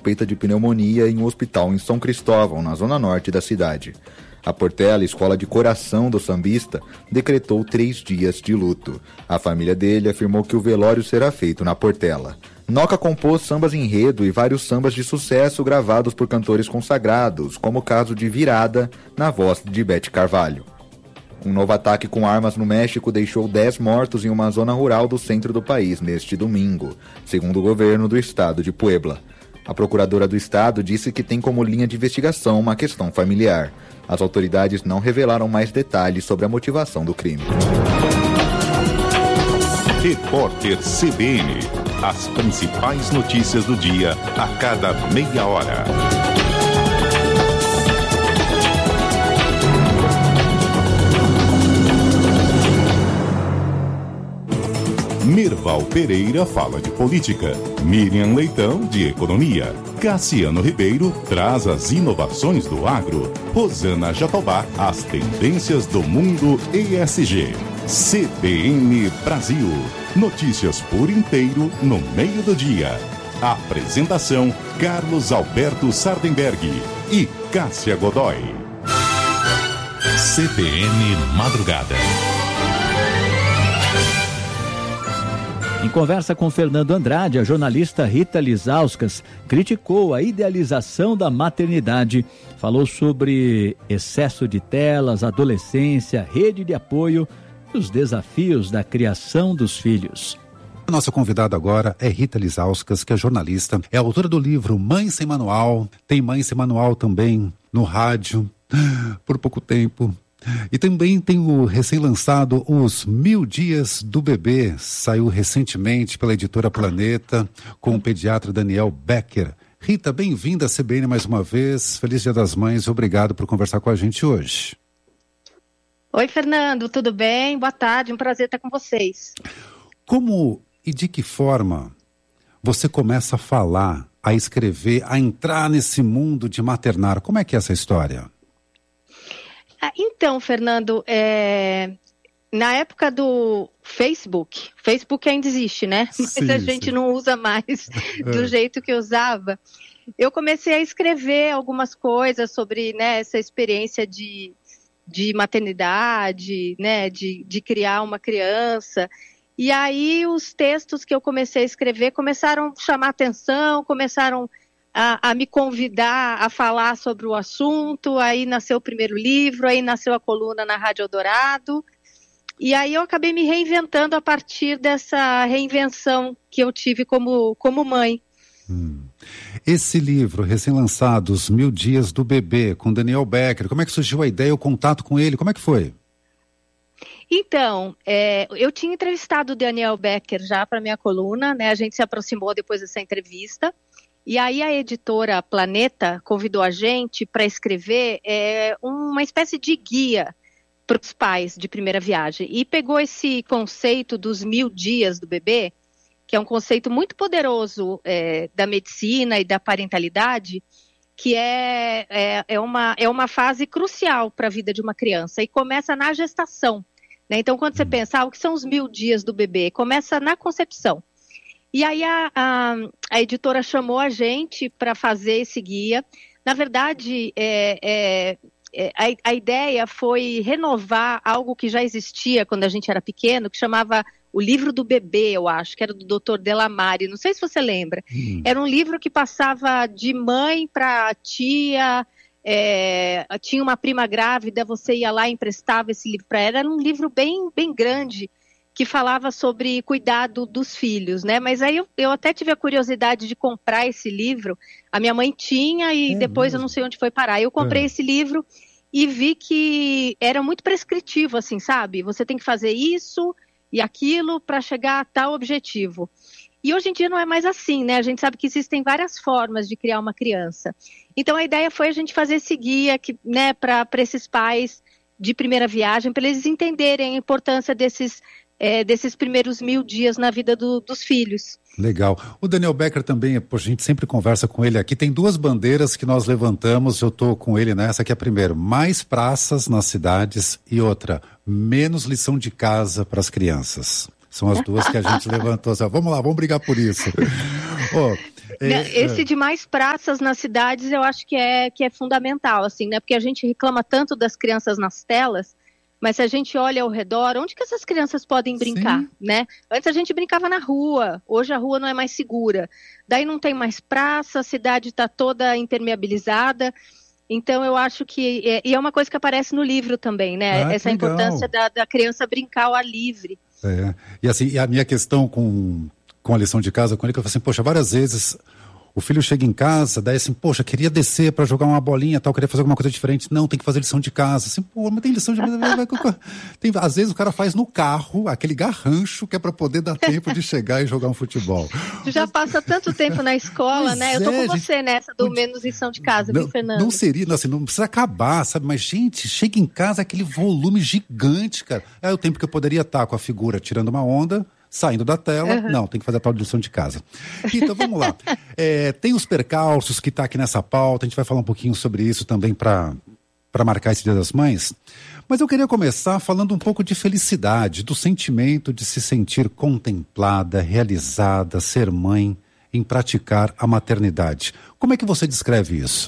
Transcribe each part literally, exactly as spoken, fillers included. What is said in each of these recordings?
suspeita de pneumonia em um hospital em São Cristóvão, na zona norte da cidade. A Portela, escola de coração do sambista, decretou três dias de luto. A família dele afirmou que o velório será feito na Portela. Noca compôs sambas enredo e vários sambas de sucesso gravados por cantores consagrados, como o caso de Virada, na voz de Bete Carvalho. Um novo ataque com armas no México deixou dez mortos em uma zona rural do centro do país neste domingo, segundo o governo do estado de Puebla. A procuradora do estado disse que tem como linha de investigação uma questão familiar. As autoridades não revelaram mais detalhes sobre a motivação do crime. Repórter C B N. As principais notícias do dia a cada meia hora. Mirval Pereira fala de política, Miriam Leitão de economia, Cassiano Ribeiro traz as inovações do agro, Rosana Jatobá as tendências do mundo E S G. C B N Brasil, notícias por inteiro no meio do dia. Apresentação Carlos Alberto Sardenberg e Cássia Godoy. C B N Madrugada. Em conversa com Fernando Andrade, a jornalista Rita Lizauskas criticou a idealização da maternidade, falou sobre excesso de telas, adolescência, rede de apoio e os desafios da criação dos filhos. A nossa convidada agora é Rita Lizauskas, que é jornalista, é autora do livro Mãe Sem Manual, tem Mãe Sem Manual também no rádio, por pouco tempo. E também tem o recém-lançado Os Mil Dias do Bebê, saiu recentemente pela editora Planeta, com o pediatra Daniel Becker. Rita, bem-vinda à C B N mais uma vez, Feliz Dia das Mães, obrigado por conversar com a gente hoje. Oi, Fernando, tudo bem? Boa tarde, um prazer estar com vocês. Como e de que forma você começa a falar, a escrever, a entrar nesse mundo de maternar? Como é que é essa história? Então, Fernando, é... na época do Facebook, Facebook ainda existe, né? Mas sim, a gente sim. não usa mais do jeito que usava. Eu comecei a escrever algumas coisas sobre, né, essa experiência de, de maternidade, né, de, de criar uma criança. E aí os textos que eu comecei a escrever começaram a chamar atenção, começaram A, a me convidar a falar sobre o assunto, aí nasceu o primeiro livro, aí nasceu a coluna na Rádio Eldorado, e aí eu acabei me reinventando a partir dessa reinvenção que eu tive como, como mãe. Hum. Esse livro, recém-lançado, Os Mil Dias do Bebê, com Daniel Becker, como é que surgiu a ideia, o contato com ele, como é que foi? Então, é, eu tinha entrevistado o Daniel Becker já para minha coluna, né? A gente se aproximou depois dessa entrevista. E aí a editora Planeta convidou a gente para escrever é, uma espécie de guia para os pais de primeira viagem. E pegou esse conceito dos mil dias do bebê, que é um conceito muito poderoso é, da medicina e da parentalidade, que é, é, é, uma, é uma fase crucial para a vida de uma criança e começa na gestação. Né? Então, quando você pensa, ah, o que são os mil dias do bebê? Começa na concepção. E aí a, a, a editora chamou a gente para fazer esse guia. Na verdade, é, é, é, a, a ideia foi renovar algo que já existia quando a gente era pequeno, que chamava O Livro do Bebê, eu acho, que era do doutor Delamare. Não sei se você lembra. Hum. Era um livro que passava de mãe para tia, é, tinha uma prima grávida, você ia lá e emprestava esse livro para ela. Era um livro bem, bem grande, que falava sobre cuidado dos filhos, né? Mas aí eu, eu até tive a curiosidade de comprar esse livro. A minha mãe tinha e é depois mesmo? Eu não sei onde foi parar. Eu comprei é. esse livro e vi que era muito prescritivo, assim, sabe? Você tem que fazer isso e aquilo para chegar a tal objetivo. E hoje em dia não é mais assim, né? A gente sabe que existem várias formas de criar uma criança. Então a ideia foi a gente fazer esse guia, que, né, para esses pais de primeira viagem, para eles entenderem a importância desses É, desses primeiros mil dias na vida do, dos filhos. Legal. O Daniel Becker também, a gente sempre conversa com ele aqui, tem duas bandeiras que nós levantamos, eu estou com ele nessa, que é a primeira, mais praças nas cidades, e outra, menos lição de casa para as crianças. São as duas que a gente levantou. Assim, vamos lá, vamos brigar por isso. Oh, é, Esse de mais praças nas cidades eu acho que é, que é fundamental, assim, né? Porque a gente reclama tanto das crianças nas telas, mas se a gente olha ao redor, onde que essas crianças podem brincar, Sim. né? Antes a gente brincava na rua, hoje a rua não é mais segura. Daí não tem mais praça, a cidade está toda impermeabilizada. Então eu acho que, é, e é uma coisa que aparece no livro também, né? Ah, essa importância da, da criança brincar ao ar livre. É. E assim, e a minha questão com, com a lição de casa, com ele, que eu falei assim, poxa, várias vezes o filho chega em casa, daí assim, poxa, queria descer para jogar uma bolinha, tal, queria fazer alguma coisa diferente. Não, tem que fazer lição de casa. Assim, pô, mas tem lição de tem, às vezes o cara faz no carro, aquele garrancho que é para poder dar tempo de chegar e jogar um futebol. Tu já passa tanto tempo na escola, Pois né? Eu tô é, com gente, você nessa do não, menos lição de casa, não, viu, Fernando? Não seria, não, assim, não precisa acabar, sabe? Mas, gente, chega em casa aquele volume gigante, cara. É o tempo que eu poderia estar com a figura tirando uma onda, saindo da tela, uhum. não, tem que fazer a tal de lição de casa. Então, vamos lá. É, tem os percalços que está aqui nessa pauta, a gente vai falar um pouquinho sobre isso também para para marcar esse Dia das Mães. Mas eu queria começar falando um pouco de felicidade, do sentimento de se sentir contemplada, realizada, ser mãe, em praticar a maternidade. Como é que você descreve isso?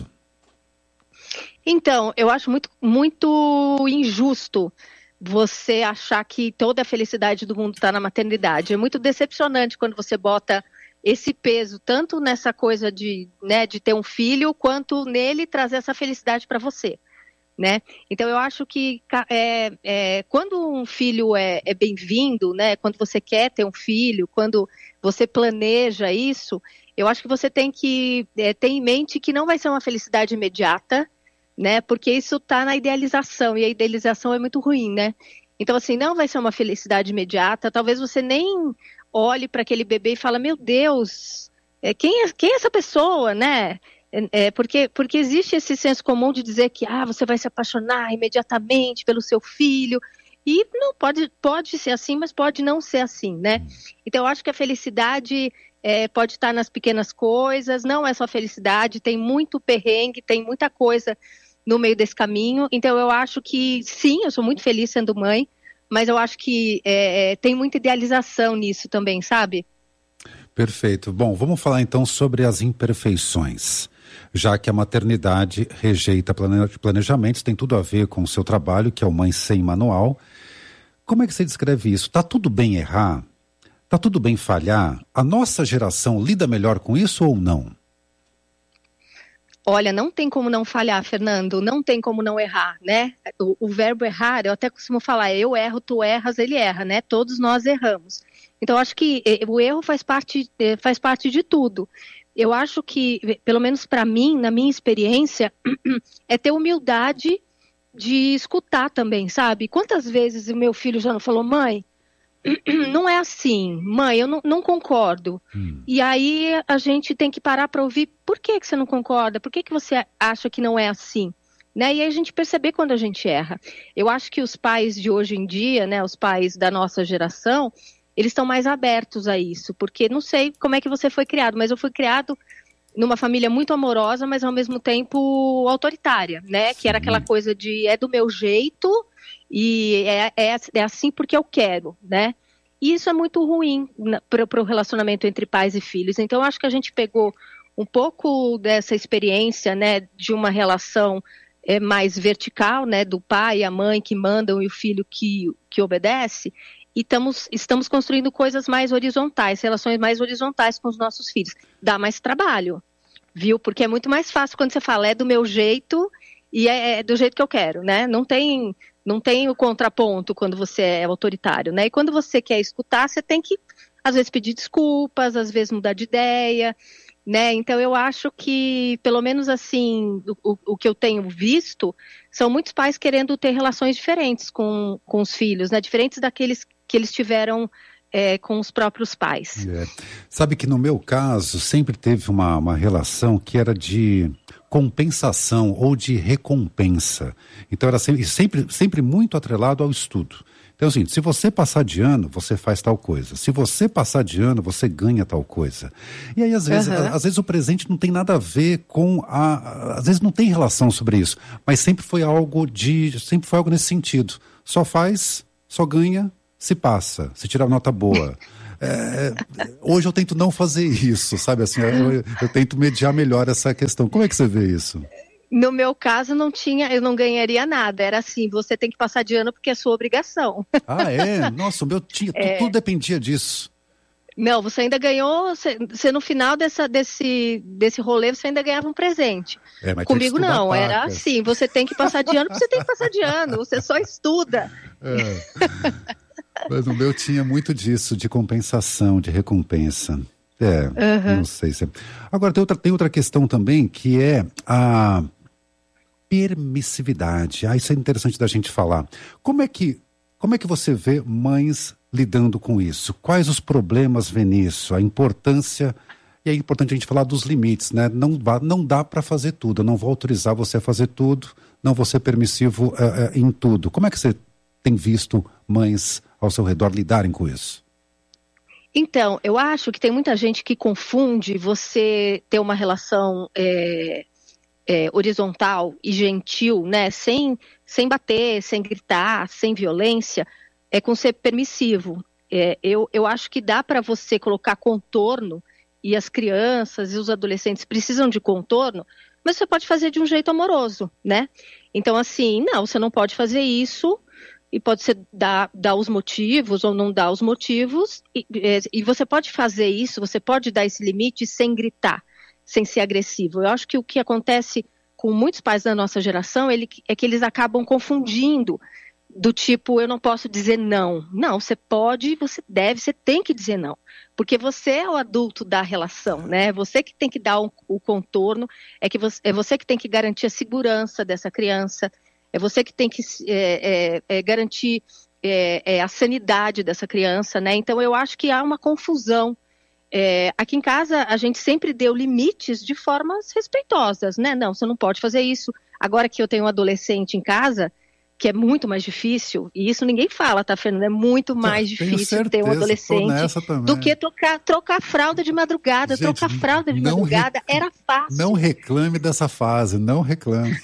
Então, eu acho muito, muito injusto você achar que toda a felicidade do mundo está na maternidade. É muito decepcionante quando você bota esse peso, tanto nessa coisa de, né, de ter um filho, quanto nele trazer essa felicidade para você, né? Então eu acho que é, é, quando um filho é, é bem-vindo, né, quando você quer ter um filho, quando você planeja isso, eu acho que você tem que é, ter em mente que não vai ser uma felicidade imediata, né? Porque isso está na idealização, e a idealização é muito ruim, né? Então, assim, não vai ser uma felicidade imediata, talvez você nem olhe para aquele bebê e fala, meu Deus, é, quem, é, quem é essa pessoa, né? É, é, porque, porque existe esse senso comum de dizer que ah, você vai se apaixonar imediatamente pelo seu filho, e não pode, pode ser assim, mas pode não ser assim, né? Então, eu acho que a felicidade é, pode estar nas pequenas coisas, não é só felicidade, tem muito perrengue, tem muita coisa no meio desse caminho. Então eu acho que sim, eu sou muito feliz sendo mãe, mas eu acho que é, tem muita idealização nisso também, sabe? Perfeito. Bom, vamos falar então sobre as imperfeições. Já que a maternidade rejeita planejamentos, tem tudo a ver com o seu trabalho, que é o Mãe Sem Manual. Como é que você descreve isso? Tá tudo bem errar? Tá tudo bem falhar? A nossa geração lida melhor com isso ou não? Olha, não tem como não falhar, Fernando, não tem como não errar, né? O, o verbo errar, eu até costumo falar, eu erro, tu erras, ele erra, né? Todos nós erramos. Então, acho que o erro faz parte, faz parte de tudo. Eu acho que, pelo menos para mim, na minha experiência, é ter humildade de escutar também, sabe? Quantas vezes o meu filho já não falou, mãe, não é assim, mãe, eu não, não concordo. Hum. E aí a gente tem que parar para ouvir, por que, que você não concorda? Por que, que você acha que não é assim? Né? E aí a gente perceber quando a gente erra. Eu acho que os pais de hoje em dia, né, os pais da nossa geração, eles estão mais abertos a isso, porque não sei como é que você foi criado, mas eu fui criado numa família muito amorosa, mas ao mesmo tempo autoritária, né? Que era aquela coisa de é do meu jeito e é, é, é assim porque eu quero, né? E isso é muito ruim para o relacionamento entre pais e filhos. Então, eu acho que a gente pegou um pouco dessa experiência, né, de uma relação é, mais vertical, né, do pai e a mãe que mandam e o filho que, que obedece, e estamos, estamos construindo coisas mais horizontais, relações mais horizontais com os nossos filhos. Dá mais trabalho, viu? Porque é muito mais fácil quando você fala, é do meu jeito e é, é do jeito que eu quero, né? Não tem... Não tem o contraponto quando você é autoritário, né? E quando você quer escutar, você tem que, às vezes, pedir desculpas, às vezes mudar de ideia, né? Então, eu acho que, pelo menos assim, o, o que eu tenho visto, são muitos pais querendo ter relações diferentes com, com os filhos, né? Diferentes daqueles que eles tiveram é, com os próprios pais. É. Sabe que no meu caso, sempre teve uma, uma relação que era de compensação ou de recompensa. Então era sempre, sempre, sempre muito atrelado ao estudo. Então é o seguinte, se você passar de ano, você faz tal coisa. Se você passar de ano, você ganha tal coisa. E aí, às vezes, uhum. às vezes o presente não tem nada a ver com a... Às vezes não tem relação sobre isso, mas sempre foi algo de... Sempre foi algo nesse sentido. Só faz, só ganha, se passa, se tirar nota boa. É, hoje eu tento não fazer isso, sabe assim, eu, eu tento mediar melhor essa questão. Como é que você vê isso? No meu caso, não tinha, eu não ganharia nada. Era assim, você tem que passar de ano porque é sua obrigação. Ah, é? Nossa, o meu tinha, é... tudo dependia disso. Não, você ainda ganhou, você, você no final dessa, desse, desse rolê, você ainda ganhava um presente. É, mas comigo não, pacas. Era assim, você tem que passar de ano, porque você tem que passar de ano, você só estuda. É. Mas no meu tinha muito disso, de compensação, de recompensa. É, uhum. Não sei se... Agora, tem outra, tem outra questão também, que é a permissividade. Ah, isso é interessante da gente falar. Como é que, como é que você vê mães lidando com isso? Quais os problemas vê nisso? A importância... E é importante a gente falar dos limites, né? Não, não dá para fazer tudo. Eu não vou autorizar você a fazer tudo, não vou ser permissivo uh, uh, em tudo. Como é que você tem visto mães ao seu redor lidarem com isso? Então, eu acho que tem muita gente que confunde você ter uma relação é, é, horizontal e gentil, né? Sem, sem bater, sem gritar, sem violência, é com ser permissivo. É, eu, eu acho que dá para você colocar contorno, e as crianças e os adolescentes precisam de contorno, mas você pode fazer de um jeito amoroso, né? Então, assim, não, você não pode fazer isso, e pode ser dar, dar os motivos ou não dar os motivos, e, e você pode fazer isso, você pode dar esse limite sem gritar, sem ser agressivo. Eu acho que o que acontece com muitos pais da nossa geração ele, é que eles acabam confundindo, do tipo, eu não posso dizer não. Não, você pode, você deve, você tem que dizer não. Porque você é o adulto da relação, né? Você que tem que dar o, o contorno, é, que você, é você que tem que garantir a segurança dessa criança, é você que tem que é, é, é, garantir é, é, a sanidade dessa criança, né? Então, eu acho que há uma confusão. É, aqui em casa, a gente sempre deu limites de formas respeitosas, né? Não, você não pode fazer isso. Agora que eu tenho um adolescente em casa, que é muito mais difícil, e isso ninguém fala, tá, Fernando? É muito mais difícil certeza, ter um adolescente do que trocar, trocar fralda de madrugada. Gente, trocar fralda de madrugada re... era fácil. Não reclame dessa fase, não reclame.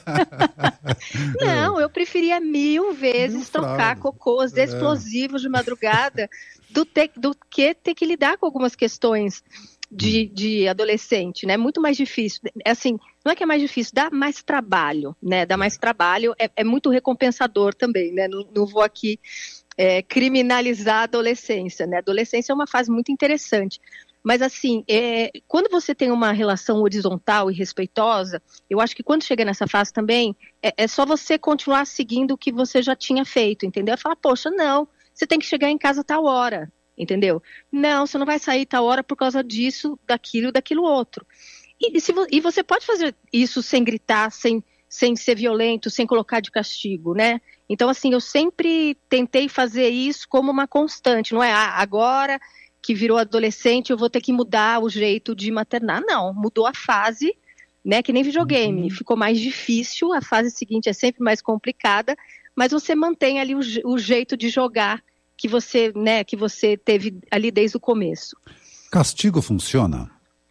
Não, eu preferia mil vezes mil trocar fralda. Cocôs é. explosivos de madrugada do, ter, do que ter que lidar com algumas questões De, de adolescente, né? Muito mais difícil. Assim, não é que é mais difícil, dá mais trabalho, né? Dá mais trabalho, é, é muito recompensador também, né? Não, não vou aqui é, criminalizar a adolescência, né? A adolescência é uma fase muito interessante. Mas, assim, é, quando você tem uma relação horizontal e respeitosa, eu acho que quando chega nessa fase também, é, é só você continuar seguindo o que você já tinha feito, entendeu? Falar, poxa, não, você tem que chegar em casa a tal hora. Entendeu? Não, você não vai sair tal hora por causa disso, daquilo, daquilo outro. E, se, e você pode fazer isso sem gritar, sem, sem ser violento, sem colocar de castigo, né? Então, assim, eu sempre tentei fazer isso como uma constante, não é? Ah, agora que virou adolescente eu vou ter que mudar o jeito de maternar. Não, mudou a fase, né? Que nem videogame, uhum. Ficou mais difícil, a fase seguinte é sempre mais complicada, mas você mantém ali o, o jeito de jogar que você, né, que você teve ali desde o começo. Castigo funciona?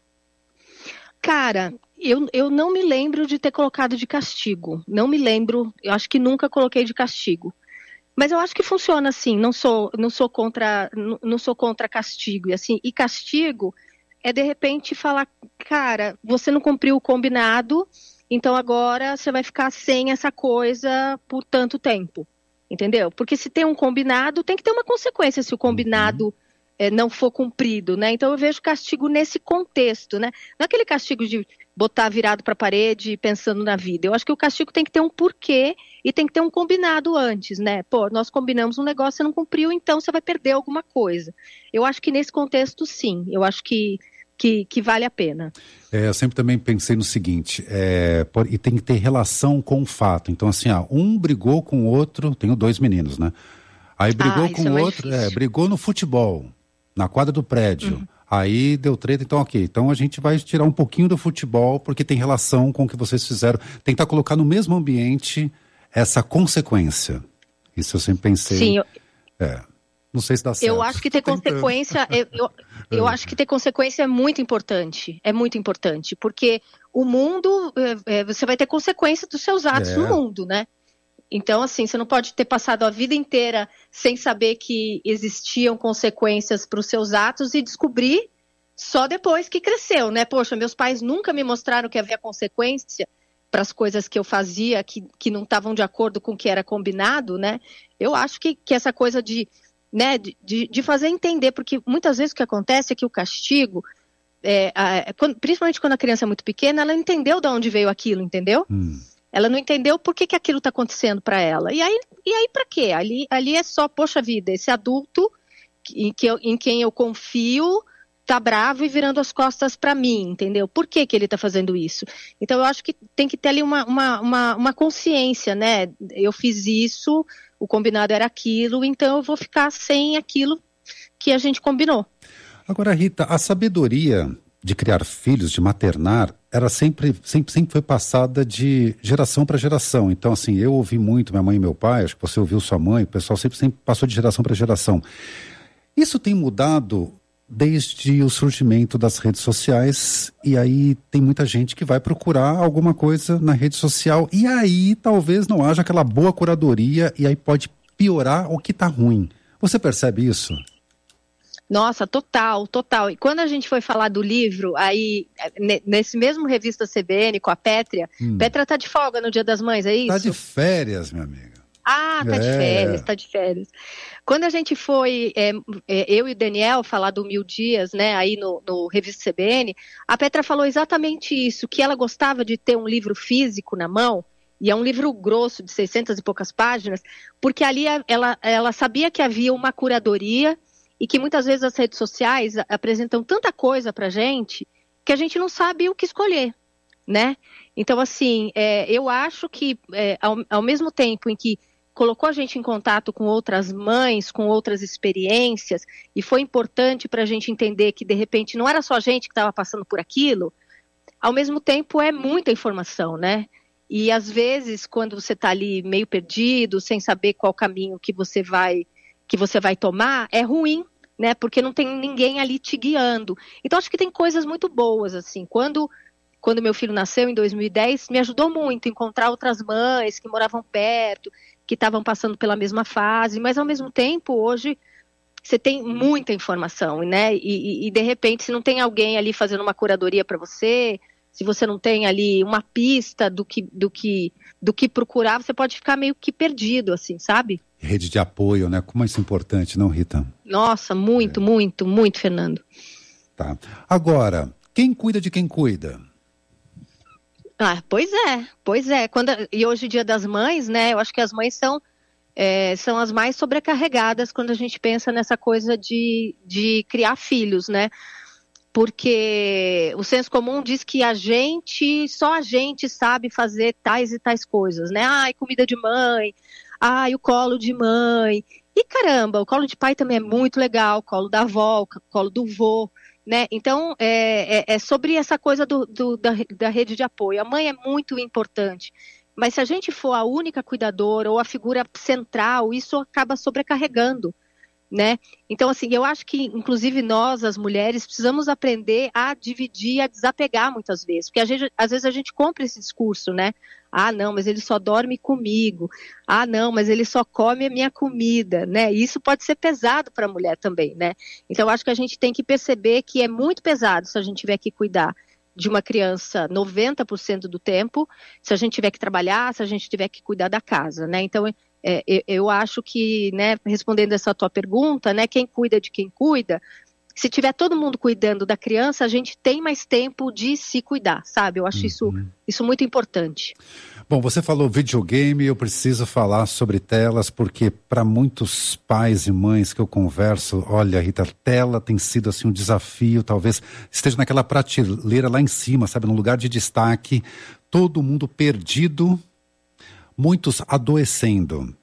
Cara, eu, eu não me lembro de ter colocado de castigo. Não me lembro, eu acho que nunca coloquei de castigo. Mas eu acho que funciona assim, não sou, não sou contra, não, não sou contra castigo. E, assim, e castigo é de repente falar, cara, você não cumpriu o combinado, então agora você vai ficar sem essa coisa por tanto tempo. Entendeu? Porque se tem um combinado, tem que ter uma consequência se o combinado uhum. é, não for cumprido, né? Então eu vejo castigo nesse contexto, né? Não é aquele castigo de botar virado para a parede pensando na vida. Eu acho que o castigo tem que ter um porquê e tem que ter um combinado antes, né? Pô, nós combinamos um negócio, você não cumpriu, então você vai perder alguma coisa. Eu acho que nesse contexto, sim. Eu acho que Que, que vale a pena. É, eu sempre também pensei no seguinte, é, por, e tem que ter relação com o fato. Então, assim, ó, um brigou com o outro, tenho dois meninos, né? Aí brigou ah, com o é outro, é, brigou no futebol, na quadra do prédio. Uhum. Aí deu treta, então ok, então a gente vai tirar um pouquinho do futebol, porque tem relação com o que vocês fizeram. Tentar colocar no mesmo ambiente essa consequência. Isso eu sempre pensei. Sim, eu... É. Não sei se dá certo. Eu acho que ter consequência, eu, eu, eu acho que ter consequência é muito importante, é muito importante, porque o mundo, é, você vai ter consequência dos seus atos é. no mundo, né? Então, assim, você não pode ter passado a vida inteira sem saber que existiam consequências para os seus atos e descobrir só depois que cresceu, né? Poxa, meus pais nunca me mostraram que havia consequência para as coisas que eu fazia, que, que não estavam de acordo com o que era combinado, né? Eu acho que, que essa coisa de, né, de, de fazer entender, porque muitas vezes o que acontece é que o castigo, é, a, quando, principalmente quando a criança é muito pequena, ela não entendeu de onde veio aquilo, entendeu? Hum. Ela não entendeu por que, que aquilo está acontecendo para ela. E aí, e aí para quê? Ali, ali é só, poxa vida, esse adulto em, que eu, em quem eu confio tá bravo e virando as costas para mim, entendeu? Por que que ele tá fazendo isso? Então eu acho que tem que ter ali uma, uma, uma, uma consciência, né? Eu fiz isso, o combinado era aquilo, então eu vou ficar sem aquilo que a gente combinou. Agora, Rita, a sabedoria de criar filhos, de maternar, era sempre, sempre, sempre foi passada de geração para geração. Então, assim, eu ouvi muito minha mãe e meu pai, acho que você ouviu sua mãe, o pessoal sempre, sempre passou de geração para geração. Isso tem mudado desde o surgimento das redes sociais, e aí tem muita gente que vai procurar alguma coisa na rede social, e aí talvez não haja aquela boa curadoria, e aí pode piorar o que está ruim. Você percebe isso? Nossa, total, total. E quando a gente foi falar do livro, aí, nesse mesmo revista C B N, com a Pétria, hum. Pétria tá de folga no Dia das Mães, é isso? Tá de férias, minha amiga. Ah, tá é. de férias, tá de férias. Quando a gente foi, é, é, eu e o Daniel, falar do Mil Dias, né, aí no, no Revista C B N, a Petra falou exatamente isso, que ela gostava de ter um livro físico na mão, e é um livro grosso, de seiscentas e poucas páginas, porque ali ela, ela sabia que havia uma curadoria, e que muitas vezes as redes sociais apresentam tanta coisa pra gente, que a gente não sabe o que escolher, né? Então, assim, é, eu acho que, é, ao, ao mesmo tempo em que colocou a gente em contato com outras mães, com outras experiências, e foi importante para a gente entender que, de repente, não era só a gente que estava passando por aquilo, ao mesmo tempo é muita informação, né? E, às vezes, quando você está ali meio perdido, sem saber qual caminho que você vai, que você vai tomar, é ruim, né? Porque não tem ninguém ali te guiando. Então, acho que tem coisas muito boas, assim, quando... Quando meu filho nasceu, em dois mil e dez, me ajudou muito a encontrar outras mães que moravam perto, que estavam passando pela mesma fase, mas ao mesmo tempo, hoje, você tem muita informação, né? E, e, e de repente, se não tem alguém ali fazendo uma curadoria para você, se você não tem ali uma pista do que, do, que, do que procurar, você pode ficar meio que perdido, assim, sabe? Rede de apoio, né? Como isso é importante, não, Rita? Nossa, muito, é. muito, muito, Fernando. Tá. Agora, quem cuida de quem cuida? Ah, pois é, pois é. Quando, e hoje, Dia das Mães, né? Eu acho que as mães são, é, são as mais sobrecarregadas quando a gente pensa nessa coisa de, de criar filhos, né? Porque o senso comum diz que a gente, só a gente sabe fazer tais e tais coisas, né? Ai, comida de mãe, ai, o colo de mãe. E caramba, o colo de pai também é muito legal, o colo da avó, o colo do vô. Né? Então, é, é, é sobre essa coisa do, do, da, da rede de apoio. A mãe é muito importante, mas se a gente for a única cuidadora ou a figura central, isso acaba sobrecarregando, né? Então, assim, eu acho que, inclusive, nós, as mulheres, precisamos aprender a dividir, a desapegar muitas vezes, porque a gente, às vezes a gente compra esse discurso, né? Ah, não, mas ele só dorme comigo. Ah, não, mas ele só come a minha comida, né? E isso pode ser pesado para a mulher também, né? Então, eu acho que a gente tem que perceber que é muito pesado se a gente tiver que cuidar de uma criança noventa por cento do tempo, se a gente tiver que trabalhar, se a gente tiver que cuidar da casa, né? Então, é, eu, eu acho que, né, respondendo essa tua pergunta, né, quem cuida de quem cuida, se tiver todo mundo cuidando da criança, a gente tem mais tempo de se cuidar, sabe? Eu acho uhum. isso, isso muito importante. Bom, você falou videogame, eu preciso falar sobre telas, porque para muitos pais e mães que eu converso, olha, Rita, tela tem sido assim um desafio, talvez esteja naquela prateleira lá em cima, sabe, num lugar de destaque, todo mundo perdido, muitos adoecendo.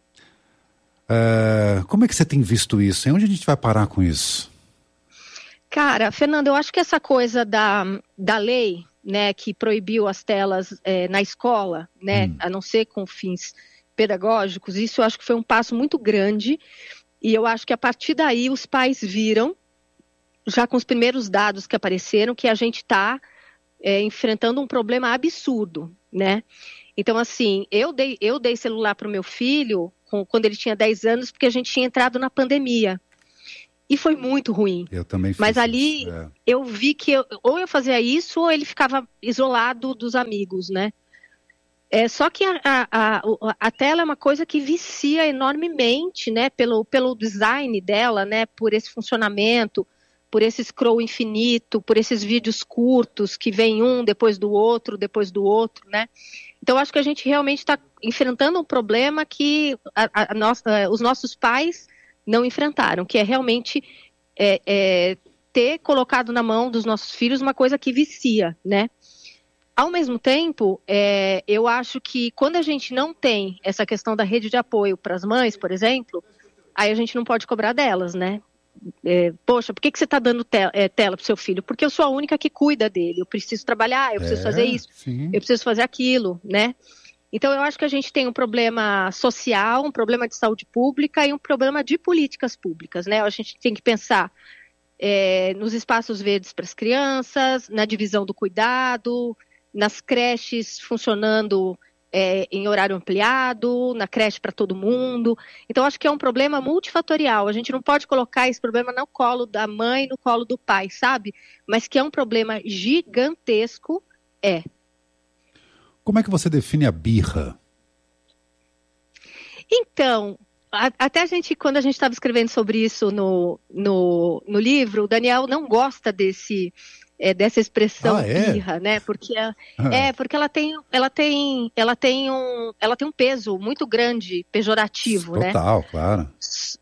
Uh, como é que você tem visto isso? E onde a gente vai parar com isso? Cara, Fernando, eu acho que essa coisa da, da lei, né, que proibiu as telas é, na escola, né, hum. a não ser com fins pedagógicos, isso eu acho que foi um passo muito grande, e eu acho que a partir daí os pais viram, já com os primeiros dados que apareceram, que a gente está é, enfrentando um problema absurdo, né? Então, assim, eu dei, eu dei celular para o meu filho com, quando ele tinha dez anos, porque a gente tinha entrado na pandemia. E foi muito ruim. Eu também fiz. Mas ali isso, é. eu vi que eu, ou eu fazia isso ou ele ficava isolado dos amigos, né? É, só que a, a, a, a tela é uma coisa que vicia enormemente, né? Pelo, pelo design dela, né? Por esse funcionamento, por esse scroll infinito, por esses vídeos curtos que vem um depois do outro, depois do outro, né? Então, acho que a gente realmente está enfrentando um problema que a, a nossa, os nossos pais não enfrentaram, que é realmente é, é, ter colocado na mão dos nossos filhos uma coisa que vicia, né? Ao mesmo tempo, é, eu acho que quando a gente não tem essa questão da rede de apoio para as mães, por exemplo, aí a gente não pode cobrar delas, né? É, poxa, por que, que você está dando te- é, tela para o seu filho? Porque eu sou a única que cuida dele, eu preciso trabalhar, eu preciso É, fazer isso, sim. eu preciso fazer aquilo, né? Então, eu acho que a gente tem um problema social, um problema de saúde pública e um problema de políticas públicas, né? A gente tem que pensar é, nos espaços verdes para as crianças, na divisão do cuidado, nas creches funcionando é, em horário ampliado, na creche para todo mundo. Então, acho que é um problema multifatorial. A gente não pode colocar esse problema no colo da mãe, no colo do pai, sabe? Mas que é um problema gigantesco, é. Como é que você define a birra? Então, a, até a gente, quando a gente estava escrevendo sobre isso no, no, no livro, o Daniel não gosta desse, é, dessa expressão Ah, é? birra, né? Porque, a, Ah. é, porque ela tem, ela, tem, ela, tem um, ela tem um peso muito grande, pejorativo, né? Total, claro.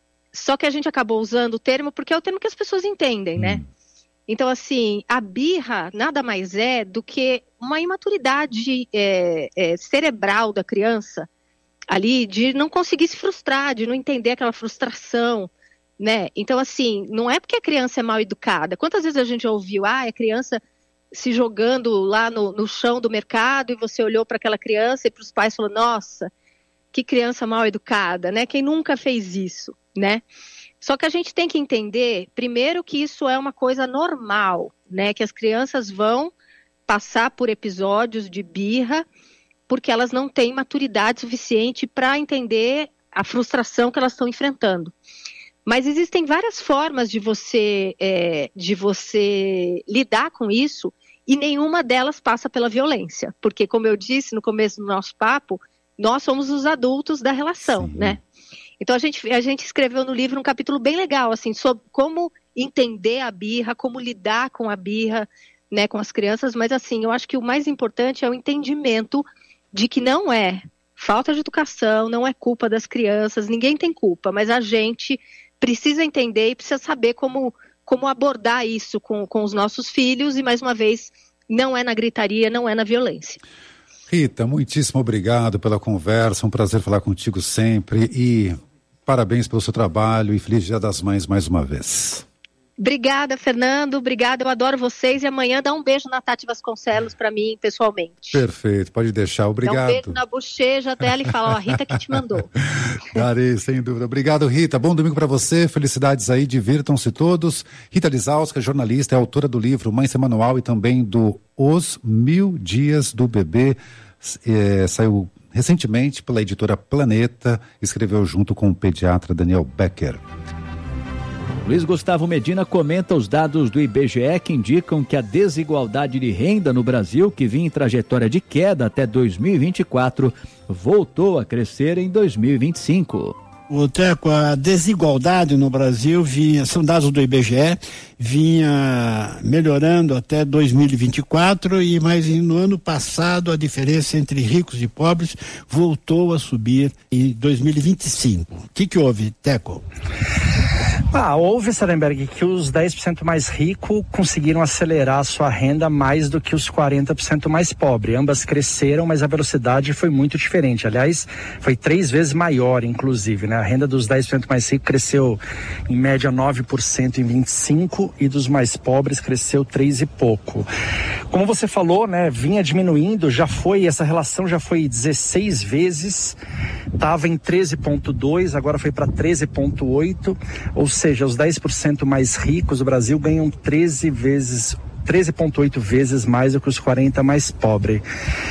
Só que a gente acabou usando o termo porque é o termo que as pessoas entendem, né? Hum. Então, assim, a birra nada mais é do que uma imaturidade é, é, cerebral da criança ali, de não conseguir se frustrar, de não entender aquela frustração, né? Então, assim, não é porque a criança é mal educada. Quantas vezes a gente já ouviu, ah, a criança se jogando lá no, no chão do mercado e você olhou para aquela criança e para os pais falou, nossa, que criança mal educada, né? Quem nunca fez isso, né? Só que a gente tem que entender, primeiro, que isso é uma coisa normal, né? Que as crianças vão passar por episódios de birra porque elas não têm maturidade suficiente para entender a frustração que elas estão enfrentando. Mas existem várias formas de você, é, de você lidar com isso e nenhuma delas passa pela violência. Porque, como eu disse no começo do nosso papo, nós somos os adultos da relação, Sim. né? Então, a gente, a gente escreveu no livro um capítulo bem legal, assim, sobre como entender a birra, como lidar com a birra, né, com as crianças, mas, assim, eu acho que o mais importante é o entendimento de que não é falta de educação, não é culpa das crianças, ninguém tem culpa, mas a gente precisa entender e precisa saber como, como abordar isso com, com os nossos filhos e, mais uma vez, não é na gritaria, não é na violência. Rita, muitíssimo obrigado pela conversa, um prazer falar contigo sempre e parabéns pelo seu trabalho e feliz Dia das Mães mais uma vez. Obrigada, Fernando, obrigada, eu adoro vocês e amanhã dá um beijo na Tati Vasconcelos para mim, pessoalmente. Perfeito, pode deixar, obrigado. Dá um beijo na bochecha dela e fala, ó, a Rita que te mandou. Darei, sem dúvida. Obrigado, Rita, bom domingo para você, felicidades aí, divirtam-se todos. Rita Lizauskas, jornalista, é autora do livro Mãe Sem Manual e também do Os Mil Dias do Bebê, é, saiu recentemente pela editora Planeta, escreveu junto com o pediatra Daniel Becker. Luiz Gustavo Medina comenta os dados do I B G E que indicam que a desigualdade de renda no Brasil, que vinha em trajetória de queda até dois mil e vinte e quatro, voltou a crescer em dois mil e vinte e cinco. O Teco, a desigualdade no Brasil vinha, são dados do I B G E, vinha melhorando até dois mil e vinte e quatro, e mais no ano passado a diferença entre ricos e pobres voltou a subir em dois mil e vinte e cinco. O que que houve, Teco? Ah, houve, Sarenberg, que os dez por cento mais ricos conseguiram acelerar a sua renda mais do que os quarenta por cento mais pobres. Ambas cresceram, mas a velocidade foi muito diferente. Aliás, foi três vezes maior, inclusive, né? A renda dos dez por cento mais ricos cresceu em média nove por cento em vinte e cinco e dos mais pobres cresceu três e pouco. Como você falou, né? Vinha diminuindo, já foi, essa relação já foi dezesseis vezes, estava em treze vírgula dois, agora foi para treze vírgula oito, ou seja, os dez por cento mais ricos do Brasil ganham treze vezes treze vírgula oito vezes mais do que os quarenta mais pobres.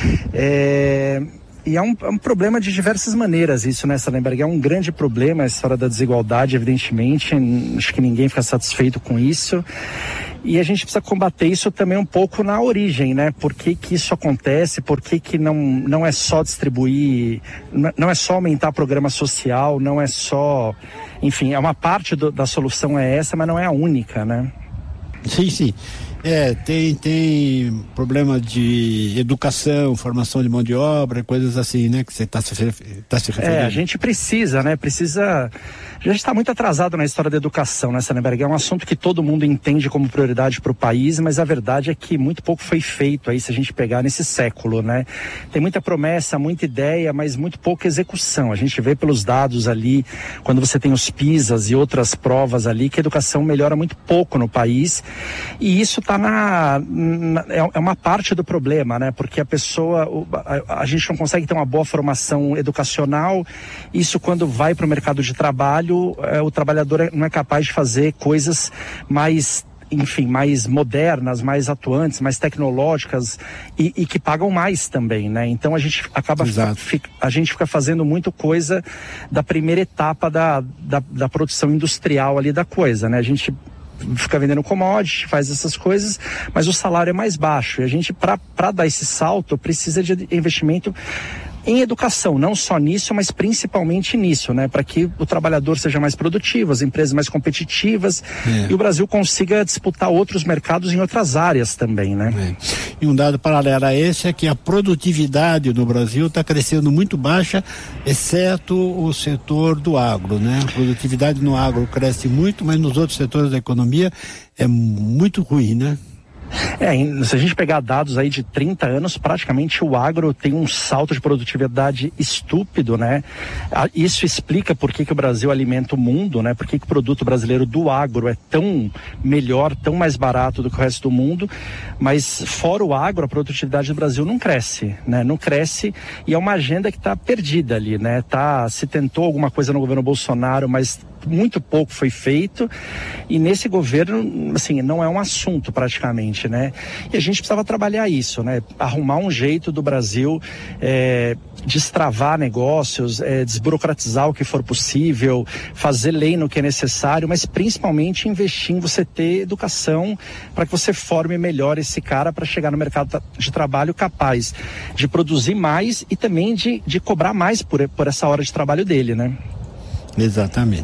É... E é um, é um problema de diversas maneiras isso, né, Salemberg? É um grande problema a história da desigualdade, evidentemente. Acho que ninguém fica satisfeito com isso. E a gente precisa combater isso também um pouco na origem, né? Por que que isso acontece? Por que que não, não é só distribuir, não é só aumentar programa social, não é só... Enfim, é uma parte do, da solução é essa, mas não é a única, né? Sim, sim. É, tem, tem problema de educação, formação de mão de obra, coisas assim, né? Que você está se, tá se referindo. É, a gente precisa, né? Precisa... A gente está muito atrasado na história da educação, né, Salemberg? É um assunto que todo mundo entende como prioridade para o país, mas a verdade é que muito pouco foi feito aí, se a gente pegar nesse século, né? Tem muita promessa, muita ideia, mas muito pouca execução. A gente vê pelos dados ali, quando você tem os PISAs e outras provas ali, que a educação melhora muito pouco no país, e isso está na, na... é uma parte do problema, né? Porque a pessoa, a, a gente não consegue ter uma boa formação educacional, isso quando vai para o mercado de trabalho, o trabalhador não é capaz de fazer coisas mais, enfim, mais modernas, mais atuantes, mais tecnológicas e, e que pagam mais também, né? Então a gente acaba, fica, a gente fica fazendo muito coisa da primeira etapa da, da, da produção industrial ali da coisa, né? A gente fica vendendo commodity, faz essas coisas, mas o salário é mais baixo e a gente, para dar esse salto, precisa de investimento em educação, não só nisso, mas principalmente nisso, né? Para que o trabalhador seja mais produtivo, as empresas mais competitivas é. e o Brasil consiga disputar outros mercados em outras áreas também, né? É. E um dado paralelo a esse é que a produtividade no Brasil está crescendo muito baixa, exceto o setor do agro, né? A produtividade no agro cresce muito, mas nos outros setores da economia é muito ruim, né? É, se a gente pegar dados aí de trinta anos, praticamente o agro tem um salto de produtividade estúpido, né? Isso explica por que que o Brasil alimenta o mundo, né? Por que que o produto brasileiro do agro é tão melhor, tão mais barato do que o resto do mundo, mas fora o agro, a produtividade do Brasil não cresce, né? Não cresce e é uma agenda que está perdida ali, né? Tá, se tentou alguma coisa no governo Bolsonaro, mas muito pouco foi feito e nesse governo, assim, não é um assunto praticamente, né? E a gente precisava trabalhar isso, né? Arrumar um jeito do Brasil é, destravar negócios, é, desburocratizar o que for possível, fazer lei no que é necessário, mas principalmente investir em você ter educação para que você forme melhor esse cara para chegar no mercado de trabalho capaz de produzir mais e também de, de cobrar mais por, por essa hora de trabalho dele, né? Exatamente.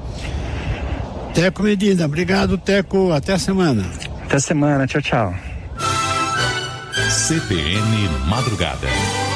Teco Medina, obrigado, Teco, até a semana. Até a semana, tchau, tchau. C B N Madrugada.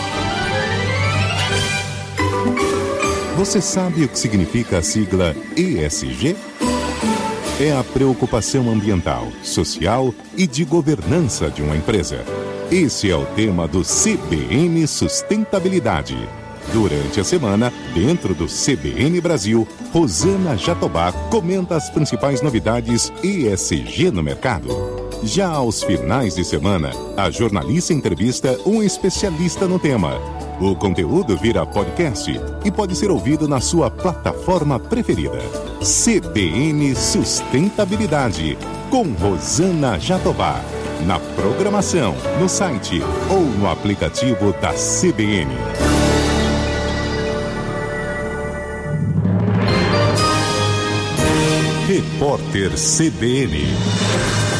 Você sabe o que significa a sigla E S G? É a preocupação ambiental, social e de governança de uma empresa. Esse é o tema do C B N Sustentabilidade. Durante a semana, dentro do C B N Brasil, Rosana Jatobá comenta as principais novidades E S G no mercado. Já aos finais de semana, a jornalista entrevista um especialista no tema. O conteúdo vira podcast e pode ser ouvido na sua plataforma preferida. C B N Sustentabilidade, com Rosana Jatobá. Na programação, no site ou no aplicativo da C B N. Repórter C B N.